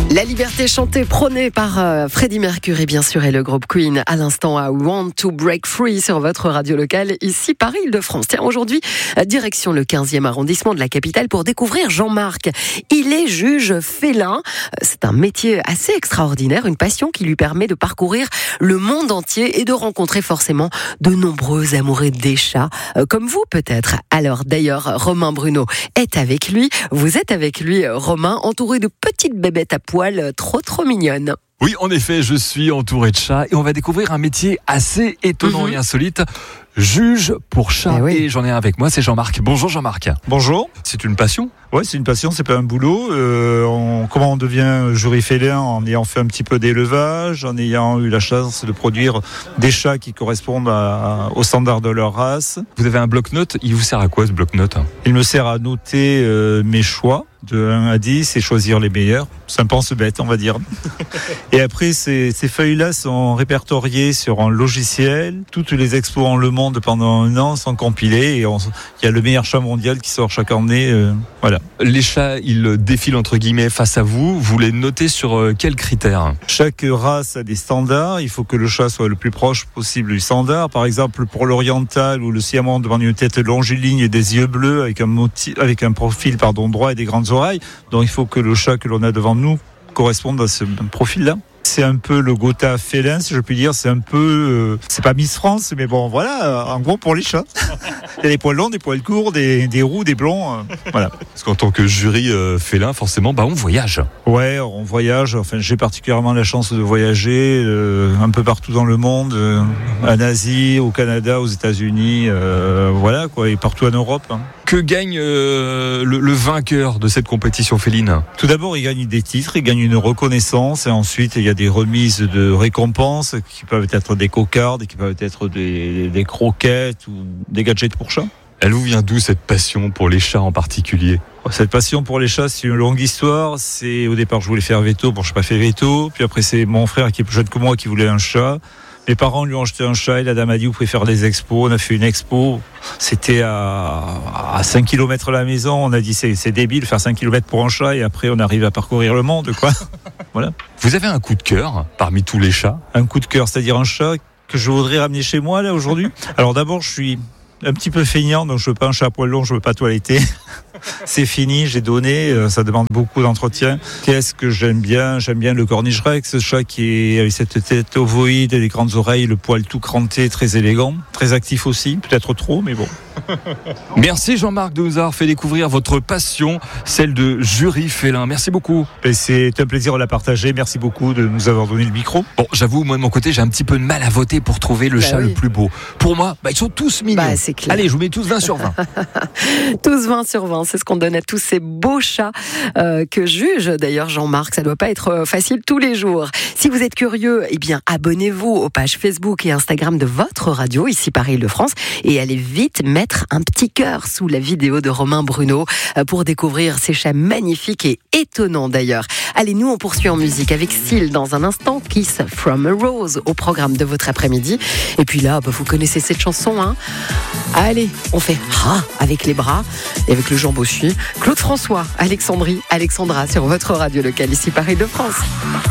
La liberté chantée, prônée par Freddie Mercury, bien sûr, et le groupe Queen, à l'instant à Want to Break Free sur votre radio locale, ici Paris-Île-de-France. Tiens, aujourd'hui, direction le 15e arrondissement de la capitale pour découvrir Jean-Marc. Il est juge félin. C'est un métier assez extraordinaire, une passion qui lui permet de parcourir le monde entier et de rencontrer forcément de nombreux amoureux des chats, comme vous peut-être. Alors d'ailleurs, Romain Bruno est avec lui. Vous êtes avec lui, Romain, entouré de petites bébêtes à poils trop mignonnes. Oui, en effet, je suis entouré de chats et on va découvrir un métier assez étonnant et insolite. Juge pour chat. Et j'en ai un avec moi, c'est Jean-Marc. Bonjour Jean-Marc. Bonjour. C'est une passion ? Ouais, c'est une passion, c'est pas un boulot. Comment on devient jury félin? En ayant fait un petit peu d'élevage, en ayant eu la chance de produire des chats qui correspondent aux standards de leur race. Vous avez un bloc-notes, il vous sert à quoi ce bloc-notes ? Il me sert à noter mes choix de 1 à 10 et choisir les meilleurs. Ça me pense bête, on va dire. Et après, ces feuilles-là sont répertoriées sur un logiciel. Toutes les expos en le monde pendant 1 an sont compilées et il y a le meilleur chat mondial qui sort chaque année. Voilà. Les chats, ils défilent entre guillemets face à vous. Vous les notez sur quels critères ? Chaque race a des standards. Il faut que le chat soit le plus proche possible du standard. Par exemple, pour l'oriental ou le siamois, on demande une tête longiligne et des yeux bleus avec un profil droit et des grandes oreilles. Donc il faut que le chat que l'on a devant nous corresponde à ce profil-là. C'est un peu le Gotha félin, si je puis dire. C'est un peu, c'est pas Miss France, mais bon, voilà, en gros pour les chats. Il y a des poils longs, des poils courts, des roux, des blonds, voilà. Parce qu'en tant que jury félin, forcément, on voyage. Ouais, on voyage. Enfin, j'ai particulièrement la chance de voyager un peu partout dans le monde, en Asie, au Canada, aux États-Unis, voilà quoi, et partout en Europe. Que gagne le vainqueur de cette compétition féline ? Tout d'abord, il gagne des titres, il gagne une reconnaissance, et ensuite il y a des remises de récompenses qui peuvent être des cocardes, qui peuvent être des croquettes ou des gadgets pour chats. Elle vous vient d'où cette passion pour les chats en particulier ? Cette passion pour les chats, c'est une longue histoire. Au départ, je voulais faire veto. Bon, je n'ai pas fait veto. Puis après, c'est mon frère qui est plus jeune que moi qui voulait un chat. Mes parents lui ont acheté un chat et la dame a dit vous pouvez faire des expos. On a fait une expo. C'était à 5 km de la maison. On a dit c'est débile de faire 5 km pour un chat et après on arrive à parcourir le monde, quoi. Voilà. Vous avez un coup de cœur parmi tous les chats ? Un coup de cœur, c'est-à-dire un chat que je voudrais ramener chez moi là aujourd'hui. Alors d'abord, je suis un petit peu feignant, donc je veux pas un chat à poil long, je veux pas toiletter. C'est fini, j'ai donné, ça demande beaucoup d'entretien. Qu'est-ce que j'aime bien ? J'aime bien le Cornish Rex, ce chat qui est avec cette tête ovoïde, les grandes oreilles, le poil tout cranté, très élégant, très actif aussi, peut-être trop, mais bon. Merci Jean-Marc de nous avoir fait découvrir votre passion, celle de jury félin. Merci beaucoup. Et c'est un plaisir de la partager. Merci beaucoup de nous avoir donné le micro. Bon, j'avoue, moi de mon côté, j'ai un petit peu de mal à voter pour trouver le chat le plus beau. Pour moi, ils sont tous mignons. C'est clair. Allez, je vous mets tous 20 sur 20. Tous 20 sur 20, c'est ce qu'on donne à tous ces beaux chats que juge d'ailleurs Jean-Marc. Ça ne doit pas être facile tous les jours. Si vous êtes curieux, abonnez-vous aux pages Facebook et Instagram de votre radio, ici Paris-Île-de-France, et allez vite mettre un petit cœur sous la vidéo de Romain Bruno pour découvrir ces chats magnifiques et étonnants d'ailleurs. Allez, nous on poursuit en musique avec Seal dans un instant, Kiss from a Rose au programme de votre après-midi. Et puis là, vous connaissez cette chanson, hein ? Allez, on fait avec les bras et avec le jambon Claude François, Alexandra sur votre radio locale ici Paris-Île-de-France.